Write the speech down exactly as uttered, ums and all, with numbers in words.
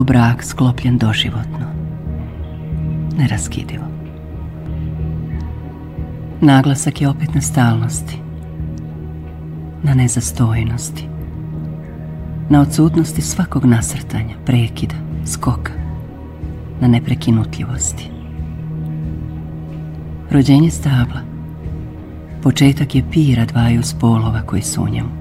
Brak sklopljen doživotno, neraskidivo. Naglasak je opet na stalnosti, na nezastojnosti, na odsutnosti svakog nasrtanja, prekida, skoka, na neprekinutljivosti. Rođenje stabla početak je pira dvaju spolova koji su u njemu.